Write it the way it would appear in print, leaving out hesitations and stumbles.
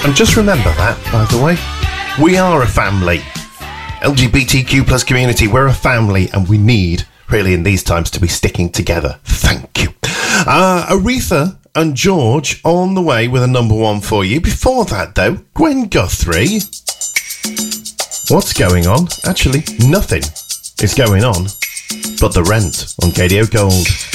And just remember that, by the way, we are a family. LGBTQ plus community, we're a family, and we need, really in these times, to be sticking together. Thank you. Aretha and George on the way with a number one for you. Before that, though, Gwen Guthrie. What's going on? Actually, nothing is going on but the rent on KDO Gold.